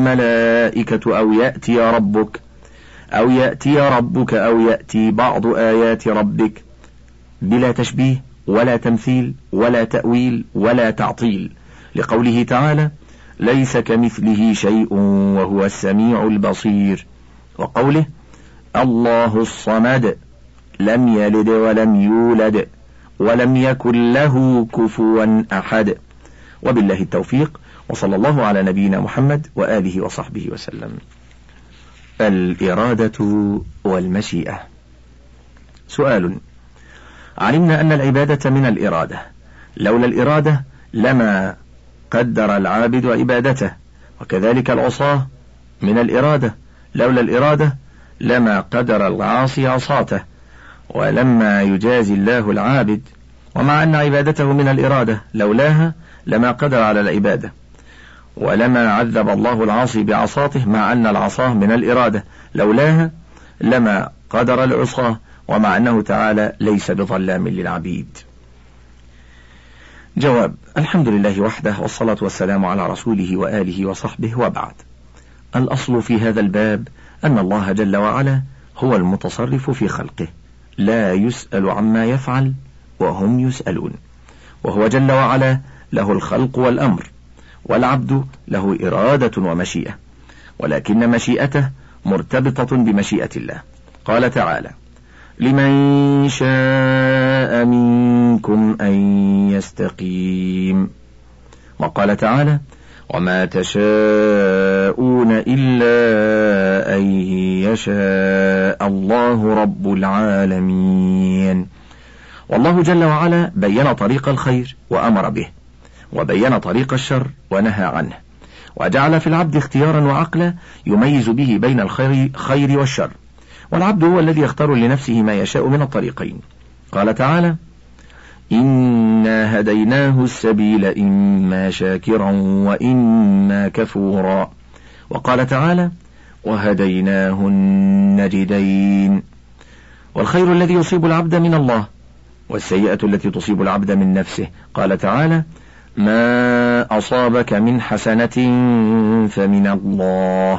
الملائكة أو يأتي ربك أو يأتي بعض آيات ربك، بلا تشبيه ولا تمثيل ولا تأويل ولا تعطيل، لقوله تعالى: ليس كمثله شيء وهو السميع البصير، وقوله: الله الصمد لم يلد ولم يولد ولم يكن له كفوا أحد. وبالله التوفيق، وصلى الله على نبينا محمد وآله وصحبه وسلم. الإرادة والمشيئة. سؤال: علمنا أن العبادة من الإرادة، لولا الإرادة لما قدر العابد عبادته، وكذلك العصاة من الإرادة، لولا الإرادة لما قدر العاصي عصاته، ولما يجازي الله العابد، ومع أن عبادته من الإرادة لولاها لما قدر على العبادة، ولما عذب الله العاصي بعصاته، مع أن العصاه من الإرادة لولاها لما قدر العصاه، ومع أنه تعالى ليس بظلام للعبيد. جواب: الحمد لله وحده، والصلاة والسلام على رسوله وآله وصحبه، وبعد. الأصل في هذا الباب أن الله جل وعلا هو المتصرف في خلقه، لا يسأل عما يفعل وهم يسألون، وهو جل وعلا له الخلق والأمر، والعبد له إرادة ومشيئة، ولكن مشيئته مرتبطة بمشيئة الله. قال تعالى: لمن شاء منكم أن يستقيم. وقال تعالى: وما تشاءون إلا أن يشاء الله رب العالمين. والله جل وعلا بين طريق الخير وأمر به، وبين طريق الشر ونهى عنه، وجعل في العبد اختيارا وعقلا يميز به بين الخير والشر، والعبد هو الذي يختار لنفسه ما يشاء من الطريقين. قال تعالى: إنا هديناه السبيل إما شاكرا وإما كفورا. وقال تعالى: وهديناه النجدين. والخير الذي يصيب العبد من الله، والسيئة التي تصيب العبد من نفسه. قال تعالى: ما أصابك من حسنة فمن الله،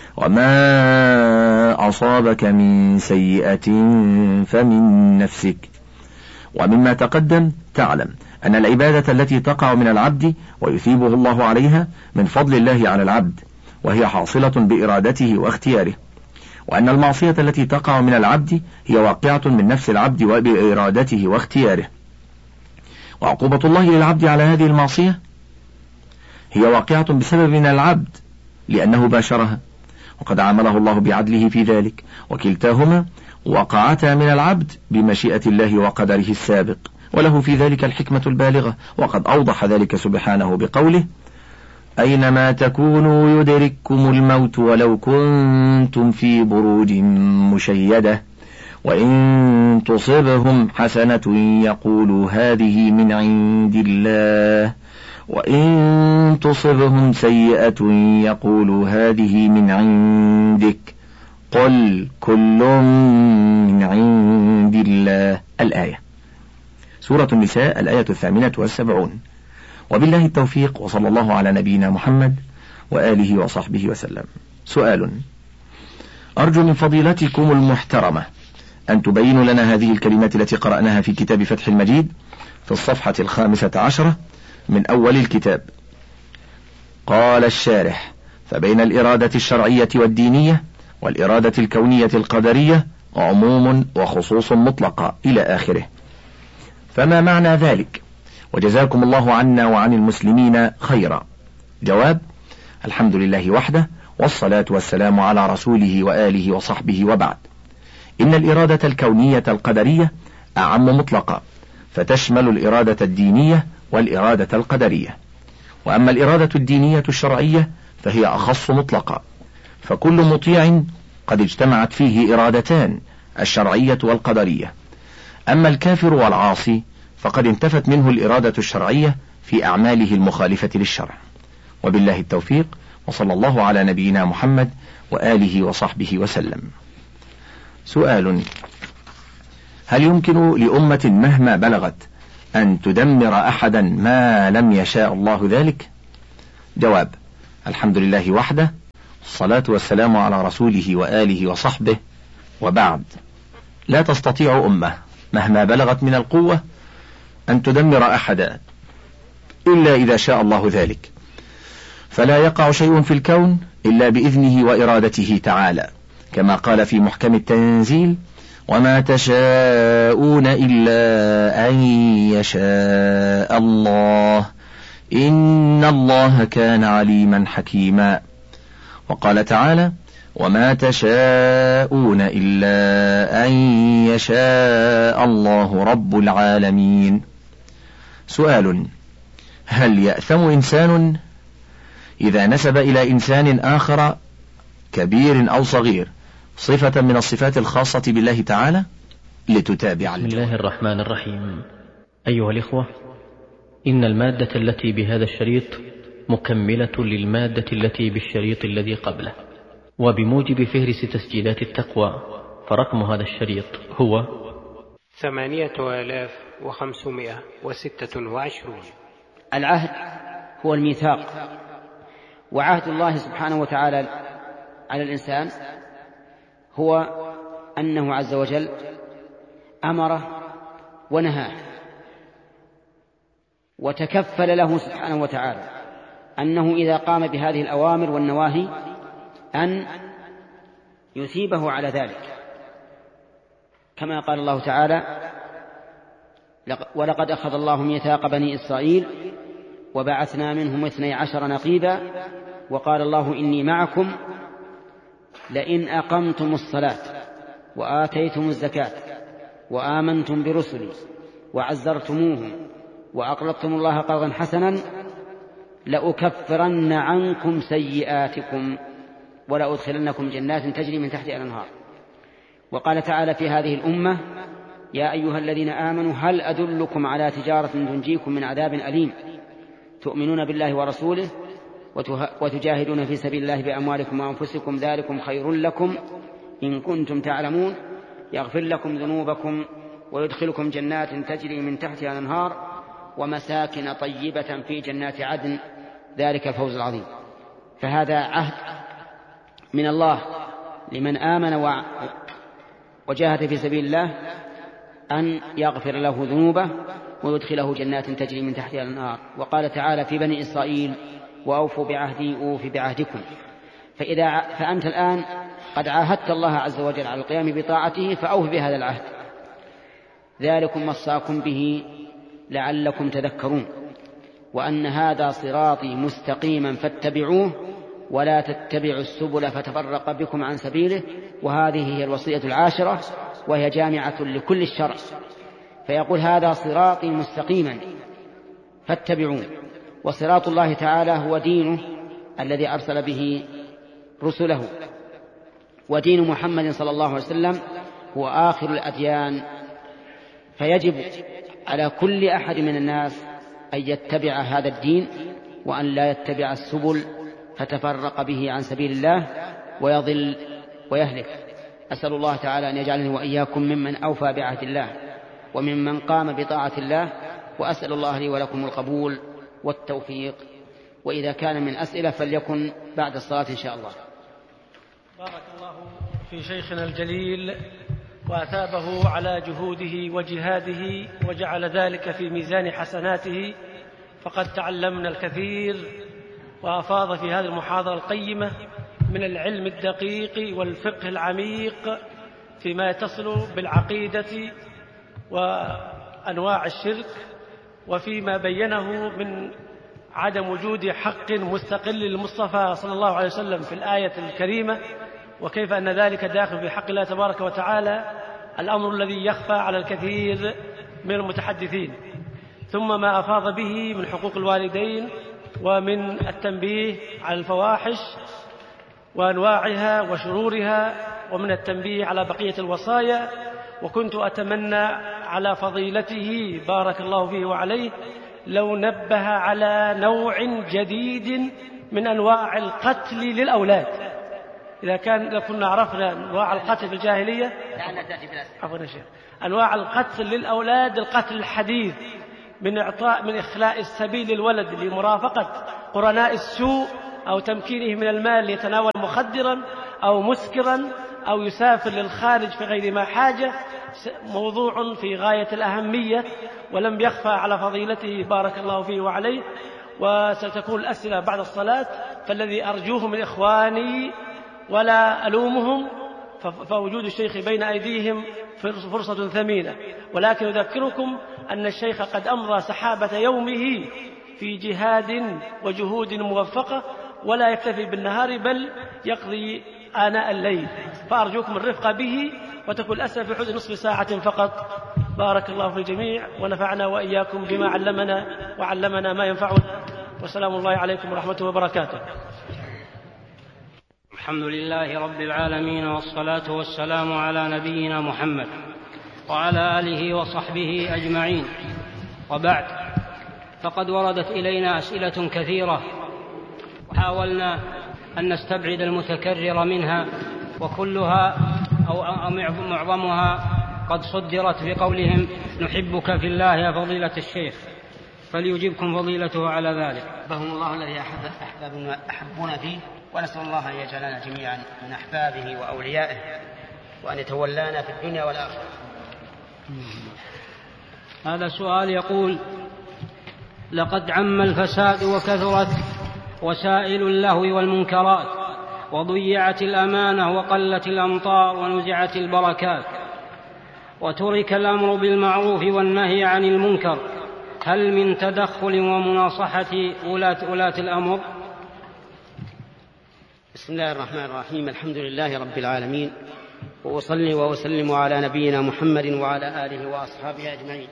وما أصابك من سيئة فمن نفسك. ومما تقدم تعلم أن العبادة التي تقع من العبد ويثيبه الله عليها من فضل الله على العبد، وهي حاصلة بإرادته واختياره، وأن المعصية التي تقع من العبد هي واقعة من نفس العبد وبإرادته واختياره، وعقوبة الله للعبد على هذه المعصية هي واقعة بسبب من العبد لأنه باشرها، وقد عامله الله بعدله في ذلك، وكلتاهما وقعتا من العبد بمشيئة الله وقدره السابق، وله في ذلك الحكمة البالغة، وقد أوضح ذلك سبحانه بقوله: أينما تكونوا يدرككم الموت ولو كنتم في بروج مشيدة وإن تصبهم حسنة يقولوا هذه من عند الله وإن تصبهم سيئة يقولوا هذه من عندك قل كل من عند الله. الآية. سورة النساء، الآية 78. وبالله التوفيق، وصلى الله على نبينا محمد وآله وصحبه وسلم. سؤال: أرجو من فضيلتكم المحترمة أن تبينوا لنا هذه الكلمات التي قرأناها في كتاب فتح المجيد في الصفحة 15 من أول الكتاب. قال الشارح: فبين الإرادة الشرعية والدينية والإرادة الكونية القدرية عموم وخصوص مطلقة إلى آخره، فما معنى ذلك؟ وجزاكم الله عنا وعن المسلمين خيرا. جواب: الحمد لله وحده، والصلاة والسلام على رسوله وآله وصحبه، وبعد. إن الإرادة الكونية القدرية أعم مطلقة، فتشمل الإرادة الدينية والإرادة القدرية، وأما الإرادة الدينية الشرعية فهي أخص مطلقة، فكل مطيع قد اجتمعت فيه إرادتان، الشرعية والقدرية. أما الكافر والعاصي فقد انتفت منه الإرادة الشرعية في أعماله المخالفة للشرع. وبالله التوفيق، وصلى الله على نبينا محمد وآله وصحبه وسلم. سؤال: هل يمكن لأمة مهما بلغت أن تدمر أحدا ما لم يشاء الله ذلك؟ جواب: الحمد لله وحده، الصلاة والسلام على رسوله وآله وصحبه، وبعد. لا تستطيع أمة مهما بلغت من القوة أن تدمر أحدا إلا إذا شاء الله ذلك، فلا يقع شيء في الكون إلا بإذنه وإرادته تعالى، كما قال في محكم التنزيل: وما تشاءون إلا أن يشاء الله إن الله كان عليما حكيما. وقال تعالى: وما تشاءون إلا أن يشاء الله رب العالمين. سؤال: هل يأثم إنسان إذا نسب إلى إنسان آخر كبير أو صغير صفة من الصفات الخاصة بالله تعالى؟ لتتابع. بسم الله الرحمن الرحيم. أيها الإخوة، إن المادة التي بهذا الشريط مكملة للمادة التي بالشريط الذي قبله، وبموجب فهرس تسجيلات التقوى، فرقم هذا الشريط هو 8526. العهد هو الميثاق، وعهد الله سبحانه وتعالى على الإنسان هو أنه عز وجل أمره ونهاه، وتكفل له سبحانه وتعالى أنه إذا قام بهذه الأوامر والنواهي أن يثيبه على ذلك، كما قال الله تعالى: ولقد أخذ الله ميثاق بني إسرائيل وبعثنا منهم 12 نقيبا وقال الله إني معكم لئن أقمتم الصلاة وآتيتم الزكاة وآمنتم برسلي وعزرتموهم وأقرضتم الله قرضا حسنا لأكفرن عنكم سيئاتكم ولأدخلنكم جنات تجري من تحتها الأنهار. وقال تعالى في هذه الأمة: يا أيها الذين آمنوا هل أدلكم على تجارة تنجيكم من عذاب أليم تؤمنون بالله ورسوله وتجاهدون في سبيل الله بأموالكم وأنفسكم ذلكم خير لكم إن كنتم تعلمون يغفر لكم ذنوبكم ويدخلكم جنات تجري من تحتها الأنهار ومساكن طيبة في جنات عدن ذلك الفوز العظيم. فهذا عهد من الله لمن آمن وجاهد في سبيل الله أن يغفر له ذنوبه ويدخله جنات تجري من تحتها الأنهار. وقال تعالى في بني إسرائيل: وأوفوا بعهدي أوف بعهدكم. فأنت الآن قد عاهدت الله عز وجل على القيام بطاعته فأوف بهذا العهد. ذلكم وصاكم به لعلكم تذكرون وأن هذا صراطي مستقيما فاتبعوه ولا تتبعوا السبل فتفرق بكم عن سبيله. وهذه هي الوصية العاشرة وهي جامعة لكل الشرع. فيقول: هذا صراطي مستقيما فاتبعوه. وصراط الله تعالى هو دينه الذي أرسل به رسله، ودين محمد صلى الله عليه وسلم هو آخر الأديان. فيجب على كل أحد من الناس أن يتبع هذا الدين وأن لا يتبع السبل فتفرق به عن سبيل الله ويضل ويهلك. أسأل الله تعالى أن يجعلني وإياكم ممن أوفى بعهد الله وممن قام بطاعة الله، وأسأل الله لي ولكم القبول والتوفيق. وإذا كان من أسئلة فليكن بعد الصلاة إن شاء الله. بارك الله في شيخنا الجليل وأثابه على جهوده وجهاده وجعل ذلك في ميزان حسناته، فقد تعلمنا الكثير وأفاض في هذه المحاضرة القيمة من العلم الدقيق والفقه العميق فيما يتصل بالعقيدة وأنواع الشرك، وفيما بينه من عدم وجود حق مستقل للمصطفى صلى الله عليه وسلم في الآية الكريمة، وكيف أن ذلك داخل في حق الله تبارك وتعالى، الأمر الذي يخفى على الكثير من المتحدثين. ثم ما أفاض به من حقوق الوالدين ومن التنبيه على الفواحش وأنواعها وشرورها، ومن التنبيه على بقية الوصايا. وكنت أتمنى على فضيلته بارك الله فيه وعليه لو نبه على نوع جديد من أنواع القتل للأولاد. إذا كنا عرفنا أنواع القتل في الجاهلية، أنواع القتل للأولاد، القتل الحديث من إخلاء السبيل للولد لمرافقة قرناء السوء أو تمكينه من المال ليتناول مخدرا أو مسكرا أو يسافر للخارج في غير ما حاجة، موضوع في غاية الأهمية ولم يخفى على فضيلته بارك الله فيه وعليه. وستكون الأسئلة بعد الصلاة، فالذي أرجوه من إخواني ولا ألومهم فوجود الشيخ بين أيديهم فرصة ثمينة، ولكن أذكركم أن الشيخ قد أمضى سحابة يومه في جهاد وجهود موفقة، ولا يكتفي بالنهار بل يقضي آناء الليل، فأرجوكم الرفق به وتكون الأسئلة في حدود نصف ساعة فقط. بارك الله في الجميع ونفعنا وإياكم بما علمنا وعلمنا ما ينفعنا، وسلام الله عليكم ورحمته وبركاته. الحمد لله رب العالمين، والصلاة والسلام على نبينا محمد وعلى آله وصحبه أجمعين، وبعد، فقد وردت إلينا أسئلة كثيرة وحاولنا أن نستبعد المتكرر منها، وكلها أو معظمها قد صدرت بقولهم نحبك في الله يا فضيلة الشيخ، فليجيبكم فضيلته على ذلك. أحبهم الله الذي أحبنا فيه، ونسأل الله أن يجعلنا جميعا من أحبابه وأوليائه، وأن يتولانا في الدنيا والآخرة. هذا سؤال يقول: لقد عم الفساد وكثرت وسائل اللهو والمنكرات، وضيعت الأمانة وقلت الأمطار ونزعت البركات، وترك الأمر بالمعروف والنهي عن المنكر، هل من تدخل ومناصحة ولاة الأمر؟ بسم الله الرحمن الرحيم، الحمد لله رب العالمين، وأصلي وأسلم على نبينا محمد وعلى آله وأصحابه أجمعين.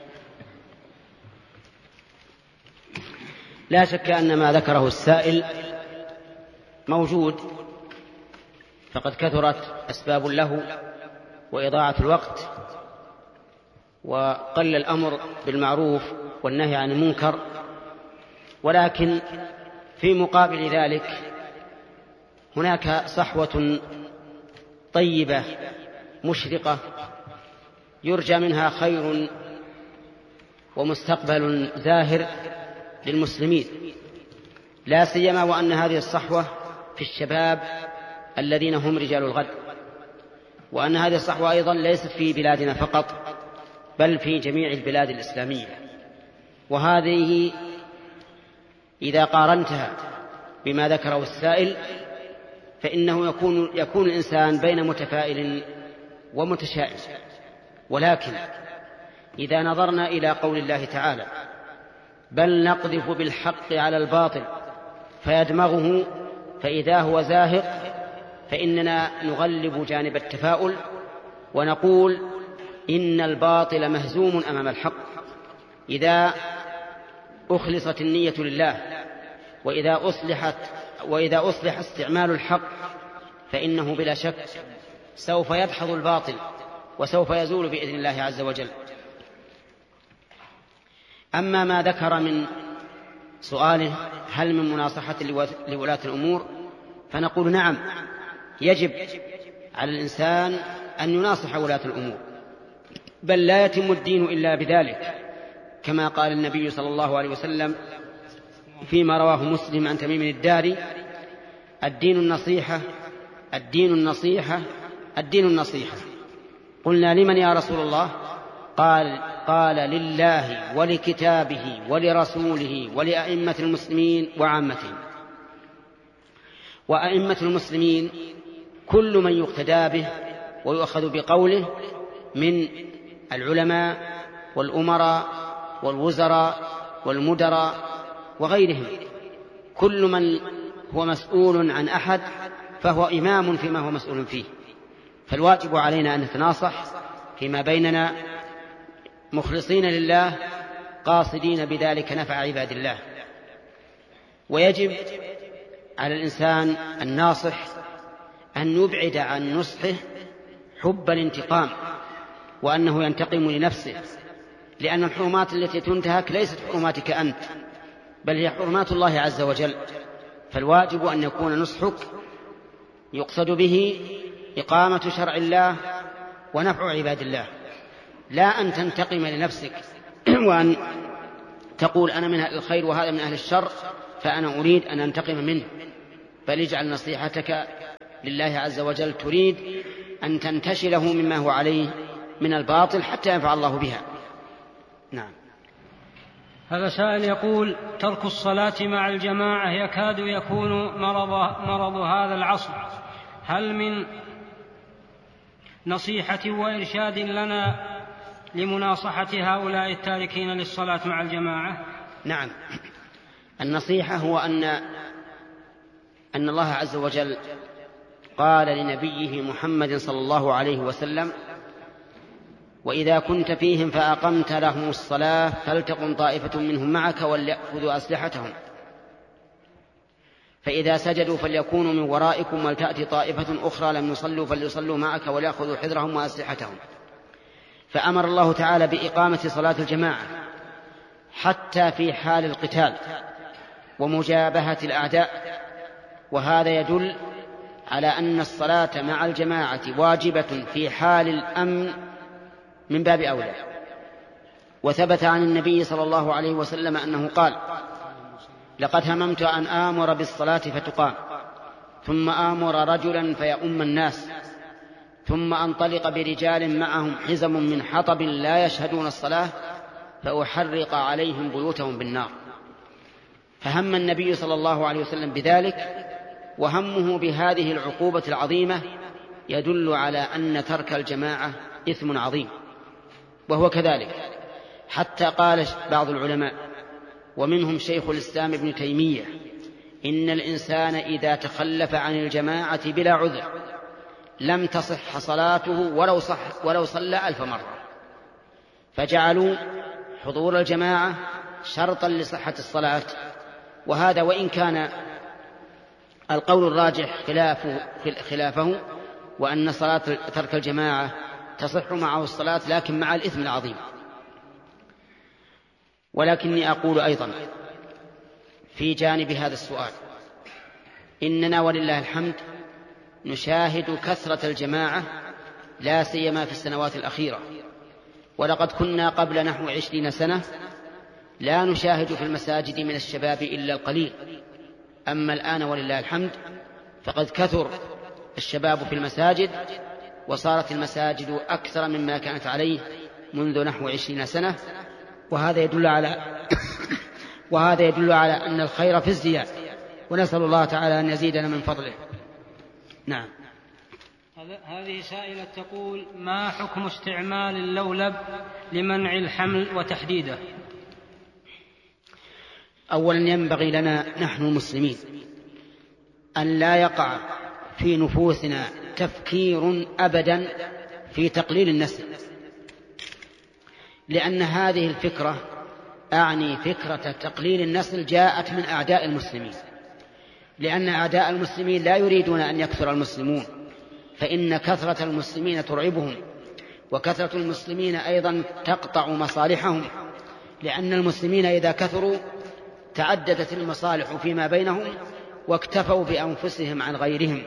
لا شك أن ما ذكره السائل موجود، فقد كثرت أسباب اللهو وإضاعة الوقت، وقل الأمر بالمعروف والنهي عن المنكر، ولكن في مقابل ذلك هناك صحوة طيبة مشرقة يرجى منها خير ومستقبل زاهر للمسلمين، لا سيما وأن هذه الصحوة في الشباب الذين هم رجال الغد، وأن هذه الصحوة أيضا ليست في بلادنا فقط بل في جميع البلاد الإسلامية. وهذه إذا قارنتها بما ذكره السائل فإنه يكون الإنسان بين متفائل ومتشائم. ولكن إذا نظرنا إلى قول الله تعالى: بل نقذف بالحق على الباطل فيدمغه فإذا هو زاهق، فإننا نغلب جانب التفاؤل ونقول إن الباطل مهزوم أمام الحق إذا أخلصت النية لله، وإذا أصلح استعمال الحق فإنه بلا شك سوف يدحض الباطل وسوف يزول بإذن الله عز وجل. أما ما ذكر من سؤاله هل من مناصحة لولاة الأمور، فنقول نعم، يجب على الإنسان أن يناصح ولاة الأمور، بل لا يتم الدين إلا بذلك، كما قال النبي صلى الله عليه وسلم فيما رواه مسلم عن تميم الداري: الدين النصيحة، الدين النصيحة، الدين النصيحة. قلنا: لمن يا رسول الله؟ قال لله ولكتابه ولرسوله ولأئمة المسلمين وعامتهم. وأئمة المسلمين كل من يقتدى به ويؤخذ بقوله من العلماء والأمراء والوزراء والمدراء وغيرهم، كل من هو مسؤول عن أحد فهو إمام فيما هو مسؤول فيه. فالواجب علينا أن نتناصح فيما بيننا مخلصين لله قاصدين بذلك نفع عباد الله. ويجب على الإنسان الناصح أن يبعد عن نصحه حب الانتقام، وأنه ينتقم لنفسه، لأن الحرمات التي تنتهك ليست حرماتك أنت، بل هي حرمات الله عز وجل. فالواجب أن يكون نصحك يقصد به إقامة شرع الله ونفع عباد الله، لا أن تنتقم لنفسك وأن تقول أنا من أهل الخير وهذا من أهل الشر فأنا أريد أن أنتقم منه. بل اجعل نصيحتك لله عز وجل تريد أن تنتشله مما هو عليه من الباطل حتى ينفع الله بها. نعم. هذا سائل يقول: ترك الصلاة مع الجماعة يكاد يكون مرض هذا العصر، هل من نصيحة وإرشاد لنا لمناصحة هؤلاء التاركين للصلاة مع الجماعة؟ نعم. النصيحة هو أن الله عز وجل قال لنبيه محمد صلى الله عليه وسلم: وإذا كنت فيهم فأقمت لهم الصلاة فلتقم طائفة منهم معك وليأخذوا أسلحتهم، فإذا سجدوا فليكونوا من ورائكم ولتأتي طائفة أخرى لم يصلوا فليصلوا معك وليأخذوا حذرهم وأسلحتهم. فأمر الله تعالى بإقامة صلاة الجماعة حتى في حال القتال ومجابهة الأعداء، وهذا يدل على أن الصلاة مع الجماعة واجبة في حال الأمن من باب أولى. وثبت عن النبي صلى الله عليه وسلم أنه قال: لقد هممت أن آمر بالصلاة فتقام، ثم آمر رجلا فيؤم الناس، ثم أنطلق برجال معهم حزم من حطب لا يشهدون الصلاة فأحرق عليهم بيوتهم بالنار. فهم النبي صلى الله عليه وسلم بذلك، وهمه بهذه العقوبة العظيمة يدل على أن ترك الجماعة إثم عظيم، وهو كذلك. حتى قال بعض العلماء ومنهم شيخ الإسلام ابن تيمية: إن الإنسان إذا تخلف عن الجماعة بلا عذر لم تصح صلاته ولو صلى 1000 مرة. فجعلوا حضور الجماعة شرطا لصحة الصلاة، وهذا وإن كان القول الراجح خلافه، وأن صلاة ترك الجماعة تصح معه الصلاة لكن مع الإثم العظيم. ولكني أقول أيضا في جانب هذا السؤال: إننا ولله الحمد نشاهد كثرة الجماعة لا سيما في السنوات الأخيرة، ولقد كنا قبل نحو 20 سنة لا نشاهد في المساجد من الشباب إلا القليل. أما الآن ولله الحمد فقد كثر الشباب في المساجد، وصارت المساجد أكثر مما كانت عليه منذ نحو 20 سنة، وهذا يدل على أن الخير في الزيادة، ونسأل الله تعالى أن يزيدنا من فضله. نعم. هذه سائلة تقول: ما حكم استعمال اللولب لمنع الحمل وتحديده؟ أولا ينبغي لنا نحن المسلمين أن لا يقع في نفوسنا تفكير أبدا في تقليل النسل، لأن هذه الفكرة أعني فكرة تقليل النسل جاءت من أعداء المسلمين، لأن أعداء المسلمين لا يريدون أن يكثر المسلمون، فإن كثرة المسلمين ترعبهم، وكثرة المسلمين أيضا تقطع مصالحهم، لأن المسلمين إذا كثروا تعددت المصالح فيما بينهم واكتفوا بأنفسهم عن غيرهم.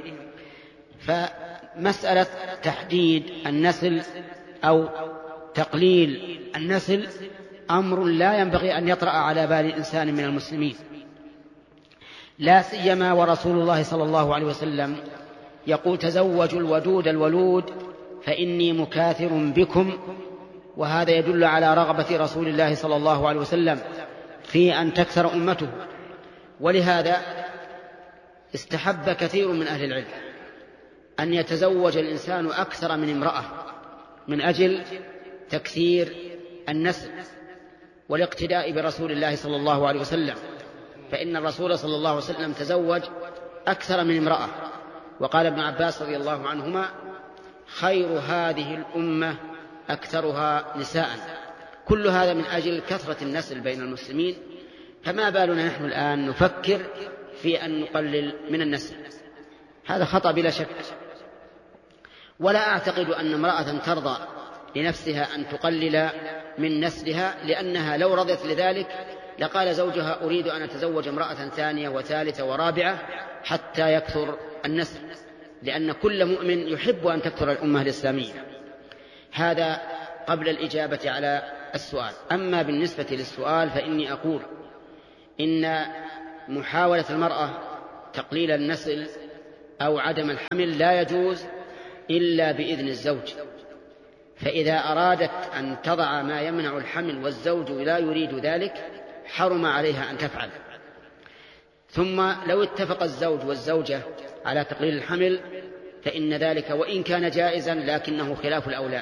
فمسألة تحديد النسل أو تقليل النسل أمر لا ينبغي أن يطرأ على بال الإنسان من المسلمين، لا سيما ورسول الله صلى الله عليه وسلم يقول: تزوجوا الودود الولود فإني مكاثر بكم. وهذا يدل على رغبة رسول الله صلى الله عليه وسلم في أن تكثر أمته. ولهذا استحب كثير من أهل العلم أن يتزوج الإنسان أكثر من امرأة من أجل تكثير النسل والاقتداء برسول الله صلى الله عليه وسلم، فإن الرسول صلى الله عليه وسلم تزوج أكثر من امرأة. وقال ابن عباس رضي الله عنهما: خير هذه الأمة أكثرها نساء. كل هذا من أجل كثرة النسل بين المسلمين، فما بالنا نحن الآن نفكر في أن نقلل من النسل؟ هذا خطأ بلا شك. ولا أعتقد أن امرأة ترضى لنفسها أن تقلل من نسلها، لأنها لو رضت لذلك لقال زوجها: أريد أن أتزوج امرأة ثانية وثالثة ورابعة حتى يكثر النسل، لأن كل مؤمن يحب أن تكثر الأمة الإسلامية. هذا قبل الإجابة على السؤال. أما بالنسبة للسؤال فإني أقول إن محاولة المرأة تقليل النسل أو عدم الحمل لا يجوز إلا بإذن الزوج، فإذا أرادت أن تضع ما يمنع الحمل والزوج لا يريد ذلك حرم عليها أن تفعل. ثم لو اتفق الزوج والزوجة على تقليل الحمل فإن ذلك وإن كان جائزا لكنه خلاف الأولى،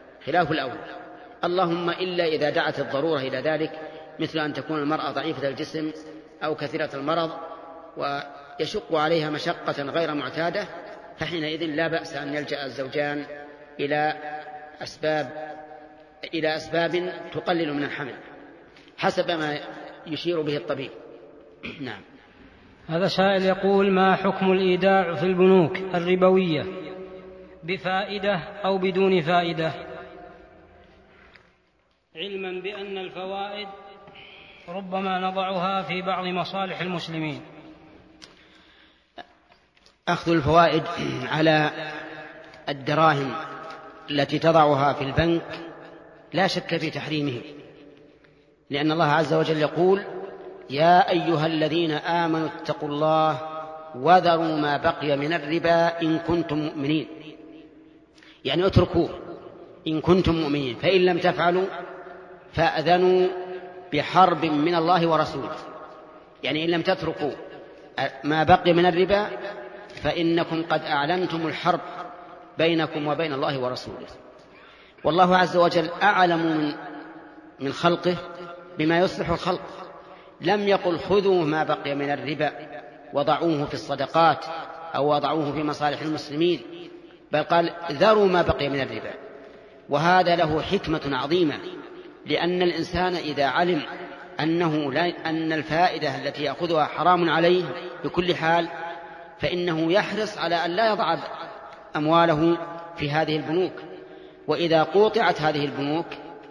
اللهم إلا إذا دعت الضرورة إلى ذلك، مثل أن تكون المرأة ضعيفة الجسم أو كثيرة المرض ويشق عليها مشقة غير معتادة، فحينئذ لا بأس أن يلجأ الزوجان إلى أسباب تقلل من الحمل حسب ما يشير به الطبيب. نعم. هذا سائل يقول: ما حكم الإيداع في البنوك الربوية بفائدة أو بدون فائدة، علما بأن الفوائد ربما نضعها في بعض مصالح المسلمين؟ أخذ الفوائد على الدراهم التي تضعها في البنك لا شك في تحريمه، لأن الله عز وجل يقول: يا أيها الذين آمنوا اتقوا الله وذروا ما بقي من الربا إن كنتم مؤمنين، يعني اتركوه إن كنتم مؤمنين، فإن لم تفعلوا فأذنوا بحرب من الله ورسوله. يعني إن لم تتركوا ما بقي من الربا فإنكم قد أعلنتم الحرب بينكم وبين الله ورسوله. والله عز وجل أعلم من خلقه بما يصلح الخلق، لم يقل خذوا ما بقي من الربا وضعوه في الصدقات أو وضعوه في مصالح المسلمين، بل قال ذروا ما بقي من الربا. وهذا له حكمة عظيمة، لأن الإنسان إذا علم أن الفائدة التي يأخذها حرام عليه بكل حال فإنه يحرص على أن لا يضع أمواله في هذه البنوك، وإذا قوطعت هذه البنوك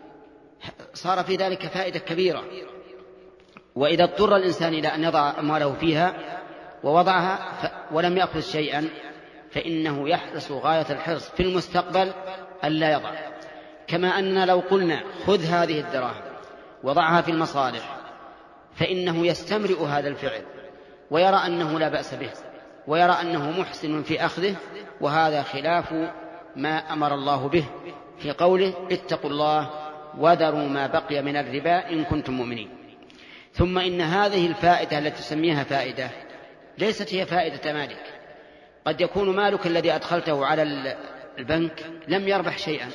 صار في ذلك فائدة كبيرة. وإذا اضطر الإنسان إلى أن يضع أمواله فيها ووضعها ولم يأخذ شيئا فإنه يحرص غاية الحرص في المستقبل ألا يضع. كما أننا لو قلنا خذ هذه الدراهم وضعها في المصالح فإنه يستمرئ هذا الفعل ويرى أنه لا بأس به ويرى أنه محسن في أخذه، وهذا خلاف ما أمر الله به في قوله اتقوا الله وذروا ما بقي من الربا إن كنتم مؤمنين. ثم إن هذه الفائدة التي تسميها فائدة ليست هي فائدة مالك، قد يكون مالك الذي أدخلته على البنك لم يربح شيئا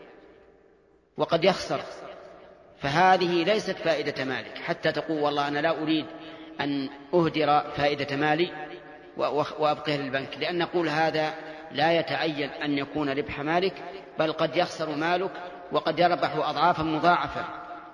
وقد يخسر، فهذه ليست فائدة مالك حتى تقول والله أنا لا أريد أن أهدر فائدة مالي وأبقيه للبنك، لأن نقول هذا لا يتعين أن يكون ربح مالك، بل قد يخسر مالك وقد يربح أضعافا مضاعفة،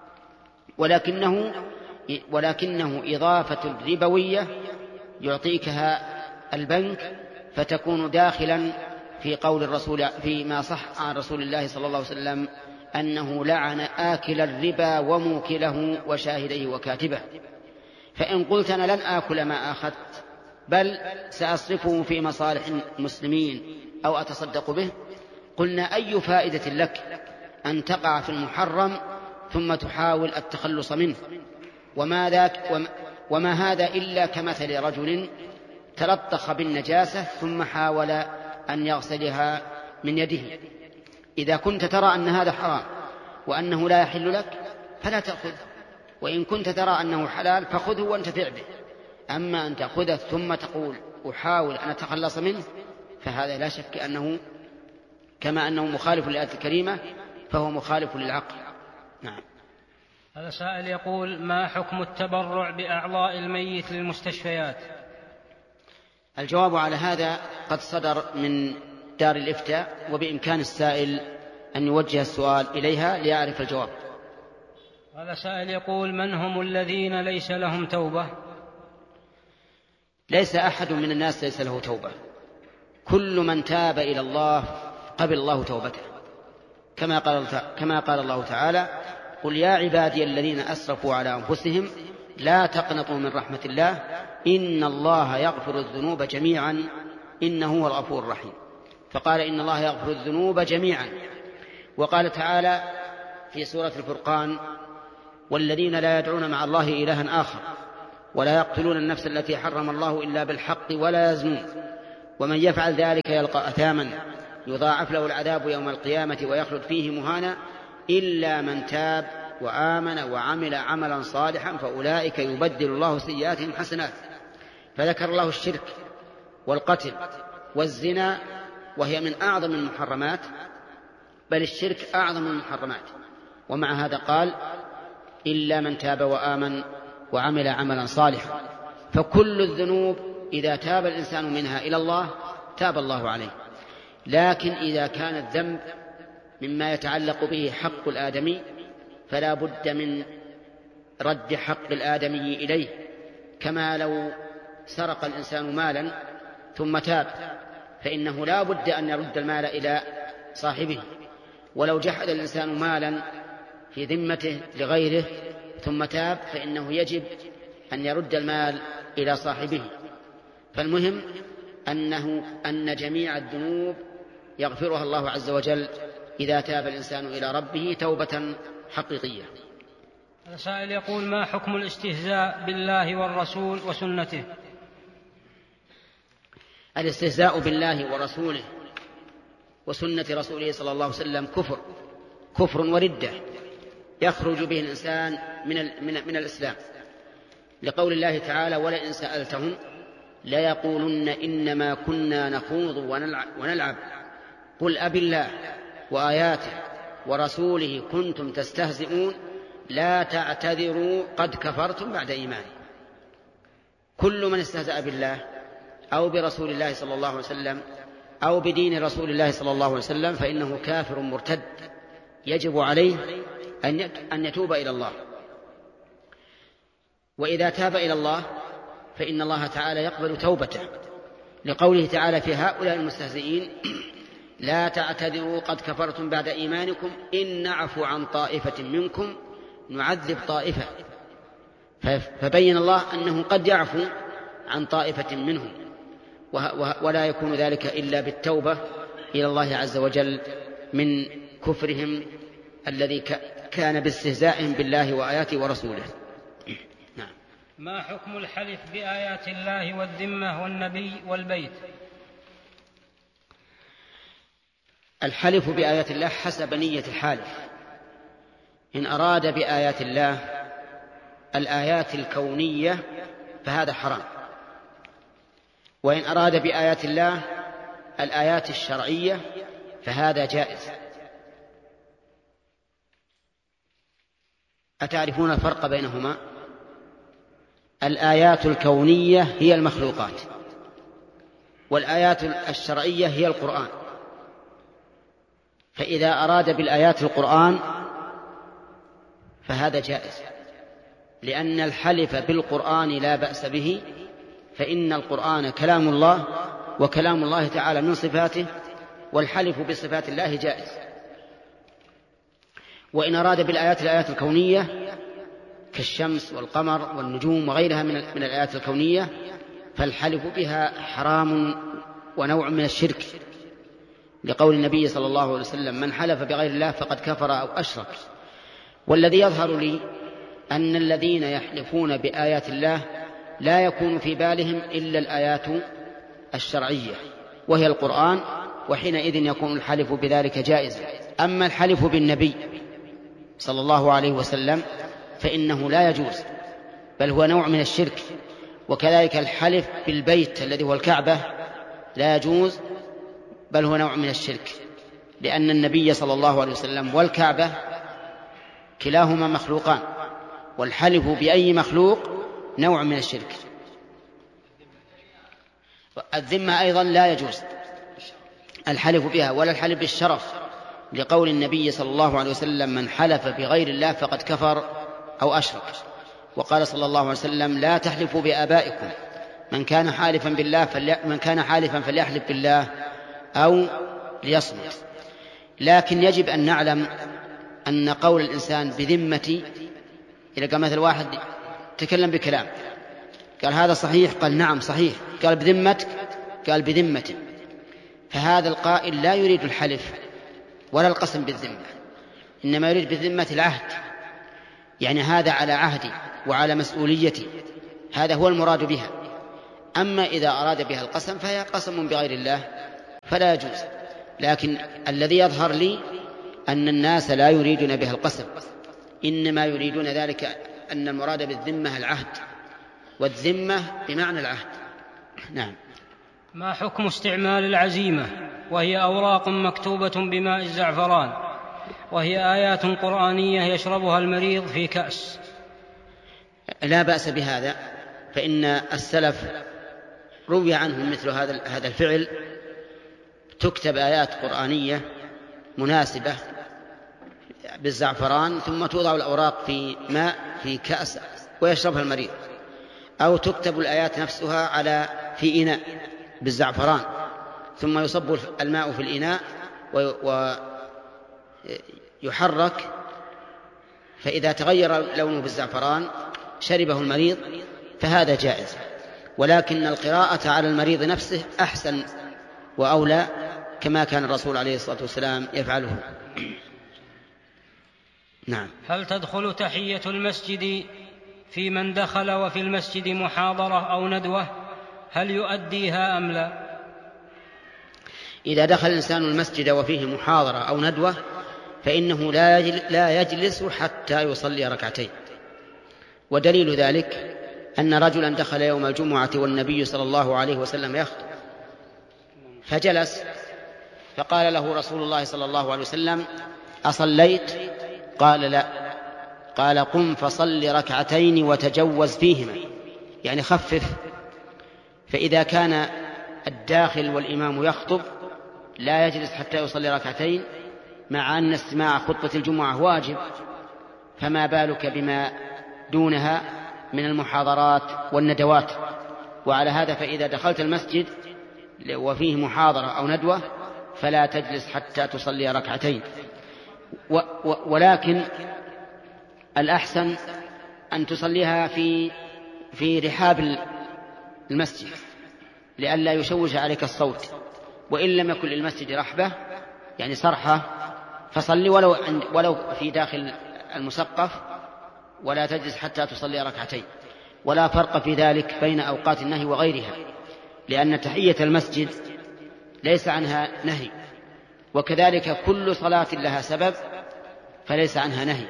ولكنه إضافة ربوية يعطيكها البنك فتكون داخلا في قول الرسول فيما صح عن رسول الله صلى الله عليه وسلم أنه لعن آكل الربا وموكله وشاهديه وكاتبه. فإن قلت أنا لن آكل ما أخذت بل سأصرفه في مصالح المسلمين أو أتصدق به، قلنا أي فائدة لك أن تقع في المحرم ثم تحاول التخلص منه؟ وما هذا إلا كمثل رجل تلطخ بالنجاسة ثم حاول أن يغسلها من يده. إذا كنت ترى أن هذا حرام وأنه لا يحل لك فلا تأخذ، وإن كنت ترى أنه حلال فخذه وانتفع به. أما أن تأخذه ثم تقول أحاول أن أتخلص منه فهذا لا شك أنه كما أنه مخالف للآية الكريمة فهو مخالف للعقل. نعم. هذا سائل يقول: ما حكم التبرع بأعضاء الميت للمستشفيات؟ الجواب على هذا قد صدر من دار الإفتاء، وبإمكان السائل أن يوجه السؤال إليها ليعرف الجواب. هذا سائل يقول: من هم الذين ليس لهم توبة؟ ليس أحد من الناس ليس له توبة، كل من تاب إلى الله قبل الله توبته، كما قال الله تعالى: قل يا عبادي الذين أسرفوا على أنفسهم لا تقنطوا من رحمة الله إن الله يغفر الذنوب جميعا إنه هو الغفور الرحيم. فقال إن الله يغفر الذنوب جميعا. وقال تعالى في سورة الفرقان: والذين لا يدعون مع الله إلها آخر ولا يقتلون النفس التي حرم الله إلا بالحق ولا يزنون ومن يفعل ذلك يلقى أثاما يضاعف له العذاب يوم القيامة ويخلد فيه مهانا إلا من تاب وآمن وعمل عملا صالحا فأولئك يبدل الله سيئاتهم حسنات. فذكر الله الشرك والقتل والزنا وهي من أعظم المحرمات، بل الشرك أعظم المحرمات، ومع هذا قال إلا من تاب وآمن وعمل عملا صالحا. فكل الذنوب إذا تاب الإنسان منها إلى الله تاب الله عليه، لكن إذا كان الذنب مما يتعلق به حق الآدمي فلا بد من رد حق الآدمي إليه، كما لو سرق الإنسان مالا ثم تاب فإنه لا بد أن يرد المال إلى صاحبه، ولو جحد الإنسان مالا في ذمته لغيره ثم تاب فإنه يجب أن يرد المال إلى صاحبه. فالمهم أن جميع الذنوب يغفرها الله عز وجل إذا تاب الإنسان إلى ربه توبة حقيقية. السائل يقول: ما حكم الاستهزاء بالله والرسول وسنته؟ الاستهزاء بالله ورسوله وسنة رسوله صلى الله عليه وسلم كفر وردة يخرج به الإنسان من الإسلام، لقول الله تعالى: ولئن سألتهم ليقولن إنما كنا نخوض ونلعب قل أبي الله وآياته ورسوله كنتم تستهزئون لا تعتذروا قد كفرتم بعد إيمانكم. كل من استهزأ بالله أو برسول الله صلى الله عليه وسلم أو بدين رسول الله صلى الله عليه وسلم فإنه كافر مرتد، يجب عليه أن يتوب إلى الله. وإذا تاب إلى الله فإن الله تعالى يقبل توبته، لقوله تعالى في هؤلاء المستهزئين: لا تعتذروا قد كفرتم بعد إيمانكم إن نعفو عن طائفة منكم نعذب طائفة. فبين الله أنه قد يعفو عن طائفة منهم، ولا يكون ذلك إلا بالتوبة إلى الله عز وجل من كفرهم الذي كان باستهزائهم بالله وآياته ورسوله. نعم. ما حكم الحلف بآيات الله والذمة والنبي والبيت؟ الحلف بآيات الله حسب نية الحالف. إن أراد بآيات الله الآيات الكونية فهذا حرام، وإن أراد بآيات الله الآيات الشرعية فهذا جائز. أتعرفون الفرق بينهما؟ الآيات الكونية هي المخلوقات، والآيات الشرعية هي القرآن. فإذا أراد بالآيات القرآن فهذا جائز، لأن الحلف بالقرآن لا بأس به، فإن القرآن كلام الله وكلام الله تعالى من صفاته، والحلف بصفات الله جائز. وإن أراد بالآيات الآيات الكونية كالشمس والقمر والنجوم وغيرها من الآيات الكونية فالحلف بها حرام ونوع من الشرك، لقول النبي صلى الله عليه وسلم: من حلف بغير الله فقد كفر أو أشرك. والذي يظهر لي أن الذين يحلفون بآيات الله لا يكون في بالهم إلا الآيات الشرعية وهي القرآن، وحينئذ يكون الحلف بذلك جائزا. أما الحلف بالنبي صلى الله عليه وسلم فإنه لا يجوز، بل هو نوع من الشرك. وكذلك الحلف بالبيت الذي هو الكعبة لا يجوز، بل هو نوع من الشرك، لأن النبي صلى الله عليه وسلم والكعبة كلاهما مخلوقان، والحلف بأي مخلوق نوع من الشرك. الذمة أيضا لا يجوز الحلف بها، ولا الحلف بالشرف، لقول النبي صلى الله عليه وسلم: من حلف بغير الله فقد كفر أو أشرك. وقال صلى الله عليه وسلم: لا تحلفوا بآبائكم، من كان حالفا فليحلف بالله أو ليصمت. لكن يجب أن نعلم أن قول الإنسان بذمتي، إذا قال مثل واحد تكلم بكلام قال هذا صحيح، قال نعم صحيح، قال بذمتك، قال بذمته، فهذا القائل لا يريد الحلف ولا القسم بالذمة، إنما يريد بالذمة العهد، يعني هذا على عهدي وعلى مسؤوليتي، هذا هو المراد بها. أما إذا أراد بها القسم فهي قسم بغير الله فلا يجوز. لكن الذي يظهر لي أن الناس لا يريدون بها القسم، إنما يريدون ذلك أن المراد بالذمة العهد، والذمة بمعنى العهد. نعم. ما حكم استعمال العزيمة وهي أوراق مكتوبة بماء الزعفران وهي آيات قرآنية يشربها المريض في كأس؟ لا بأس بهذا، فإن السلف روي عنهم مثل هذا الفعل، تكتب آيات قرآنية مناسبة بالزعفران ثم توضع الأوراق في ماء في كأس ويشربها المريض، أو تكتب الآيات نفسها في إناء بالزعفران ثم يصب الماء في الإناء ويحرك، فإذا تغير لونه بالزعفران شربه المريض فهذا جائز. ولكن القراءة على المريض نفسه أحسن وأولى، كما كان الرسول عليه الصلاة والسلام يفعله. نعم. هل تدخل تحية المسجد في من دخل وفي المسجد محاضرة أو ندوة؟ هل يؤديها أم لا؟ إذا دخل الإنسان المسجد وفيه محاضرة أو ندوة فإنه لا يجلس حتى يصلي ركعتين. ودليل ذلك أن رجلا دخل يوم الجمعة والنبي صلى الله عليه وسلم يخطب فجلس، فقال له رسول الله صلى الله عليه وسلم: أصليت؟ قال: لا. قال: قم فصل ركعتين وتجوز فيهما، يعني خفف. فإذا كان الداخل والإمام يخطب لا يجلس حتى يصلي ركعتين، مع أن استماع خطبة الجمعة واجب، فما بالك بما دونها من المحاضرات والندوات. وعلى هذا فإذا دخلت المسجد وفيه محاضرة أو ندوة فلا تجلس حتى تصلي ركعتين. ولكن الأحسن أن تصليها في رحاب المسجد لئلا يشوش عليك الصوت. وإن لم يكن للمسجد رحبة يعني صرحة فصلي ولو في داخل المسقف، ولا تجلس حتى تصلي ركعتين. ولا فرق في ذلك بين أوقات النهي وغيرها، لأن تحية المسجد ليس عنها نهي، وكذلك كل صلاة لها سبب فليس عنها نهي.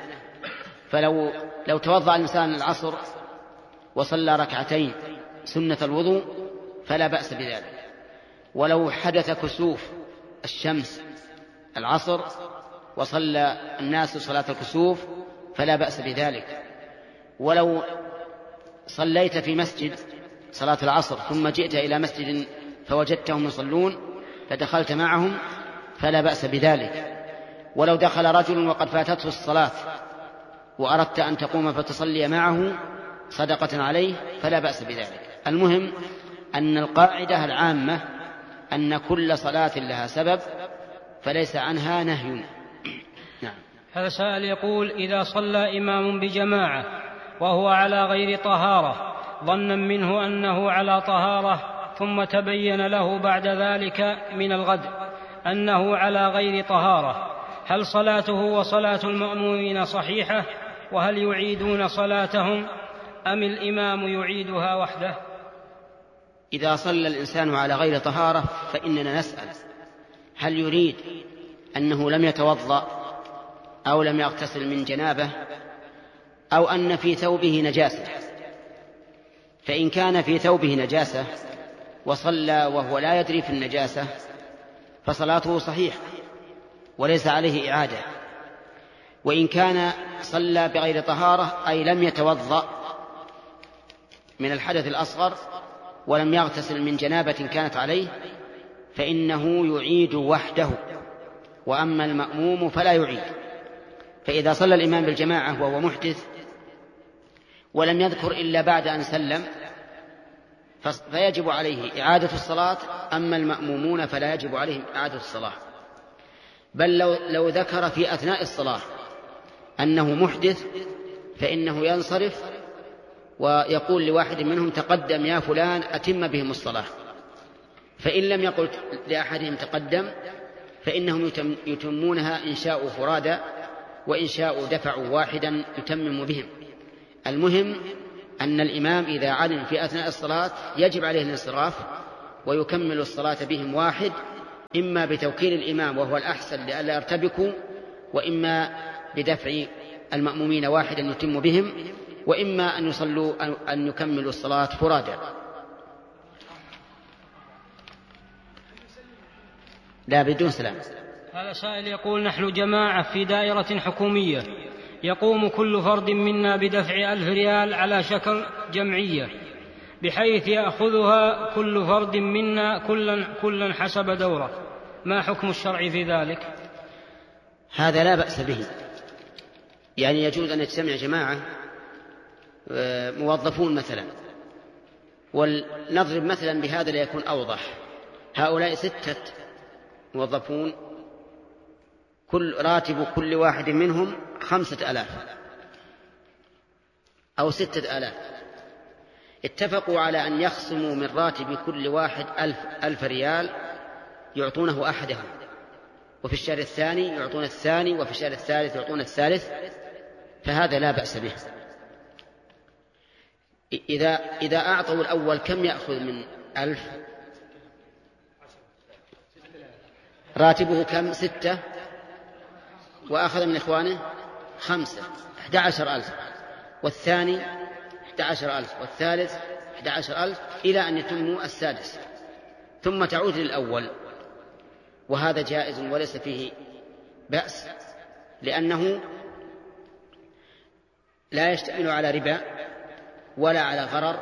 فلو توضأ الإنسان العصر وصلى ركعتين سنة الوضوء فلا بأس بذلك. ولو حدث كسوف الشمس العصر وصلى الناس صلاة الكسوف فلا بأس بذلك. ولو صليت في مسجد صلاة العصر ثم جئت إلى مسجد فوجدتهم يصلون فدخلت معهم فلا بأس بذلك. ولو دخل رجل وقد فاتته الصلاة وأردت أن تقوم فتصلي معه صدقة عليه فلا بأس بذلك. المهم أن القاعدة العامة أن كل صلاة لها سبب فليس عنها نهي. نعم. هذا سائل يقول: إذا صلى إمام بجماعة وهو على غير طهارة ظنا منه أنه على طهارة ثم تبين له بعد ذلك من الغد أنه على غير طهارة، هل صلاته وصلاة المأمومين صحيحة؟ وهل يعيدون صلاتهم أم الإمام يعيدها وحده؟ إذا صلى الإنسان على غير طهارة فإننا نسأل هل يريد أنه لم يتوضأ أو لم يغتسل من جنابه أو أن في ثوبه نجاسة. فإن كان في ثوبه نجاسة وصلى وهو لا يدري في النجاسة فصلاته صحيحة وليس عليه إعادة. وإن كان صلى بغير طهارة أي لم يتوضأ من الحدث الأصغر ولم يغتسل من جنابة كانت عليه فإنه يعيد وحده، وأما المأموم فلا يعيد. فإذا صلى الإمام بالجماعة وهو محدث ولم يذكر إلا بعد أن سلم فيجب عليه إعادة الصلاة، أما المأمومون فلا يجب عليهم إعادة الصلاة. بل لو ذكر في أثناء الصلاة أنه محدث فإنه ينصرف ويقول لواحد منهم: تقدم يا فلان أتم بهم الصلاة. فإن لم يقل لأحدهم تقدم فإنهم يتمونها إن شاءوا فرادا وإن شاءوا دفعوا واحدا يتمم بهم. المهم أن الإمام إذا علم في أثناء الصلاة يجب عليه الانصراف ويكمل الصلاة بهم واحد، إما بتوكيل الإمام وهو الأحسن لئلا يرتبكوا، وإما بدفع المأمومين واحدا يتم بهم، وإما أن يكملوا الصلاة فرادا. لا بدون سلام. هذا سائل يقول: نحن جماعة في دائرة حكومية، يقوم كل فرد منا بدفع 1000 ريال على شكل جمعية، بحيث يأخذها كل فرد منا كلا حسب دوره، ما حكم الشرع في ذلك؟ هذا لا بأس به، يعني يجوز أن يجتمع جماعة موظفون مثلا، ولنضرب مثلا بهذا ليكون أوضح. هؤلاء 6 موظفون، كل راتب كل واحد منهم 5000 أو 6000، اتفقوا على أن يخصموا من راتب كل واحد 1000 ريال يعطونه أحدهم، وفي الشهر الثاني يعطون الثاني، وفي الشهر الثالث يعطون الثالث، فهذا لا بأس به. إذا أعطوا الأول كم يأخذ من 1000؟ راتبه كم؟ 6، وأخذ من إخوانه 5، 11,000، والثاني 11,000، والثالث 11,000، إلى أن يتموا السادس، ثم تعود للأول. وهذا جائز وليس فيه بأس، لأنه لا يشتمل على ربا ولا على غرر،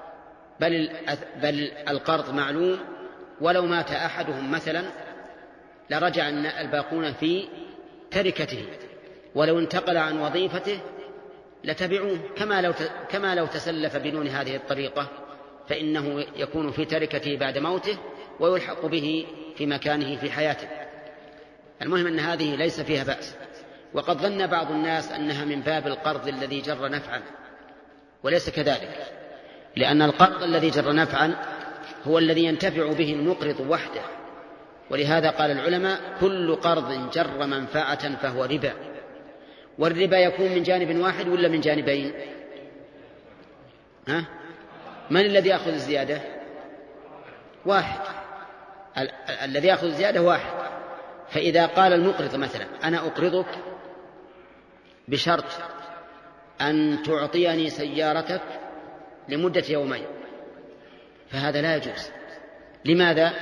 بل القرض معلوم، ولو مات أحدهم مثلا لرجع الباقون في تركته، ولو انتقل عن وظيفته لتبعوه، كما لو تسلف بدون هذه الطريقة، فإنه يكون في تركته بعد موته ويلحق به في مكانه في حياته. المهم أن هذه ليس فيها بأس. وقد ظن بعض الناس أنها من باب القرض الذي جر نفعا، وليس كذلك، لأن القرض الذي جر نفعا هو الذي ينتفع به المقرض وحده، ولهذا قال العلماء: كل قرض جر منفعة فهو ربا. والربا يكون من جانب واحد ولا من جانبين؟ من الذي يأخذ الزيادة؟ واحد، الذي يأخذ الزيادة واحد. فإذا قال المقرض مثلا: أنا أقرضك بشرط أن تعطيني سيارتك لمدة يومين، فهذا لا يجوز. لماذا؟